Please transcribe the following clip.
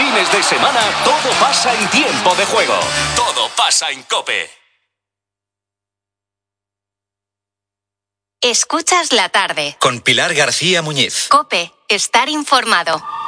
fines de semana, todo pasa en Tiempo de Juego. Todo pasa en COPE. Escuchas la tarde. Con Pilar García Muñiz. COPE, estar informado.